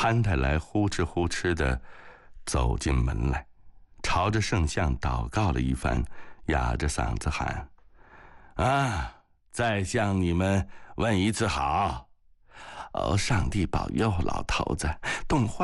潘太来呼哧呼哧地走进门来，朝着圣像祷告了一番，哑着嗓子喊：“啊，再向你们问一次好！哦，上帝保佑老头子，冻坏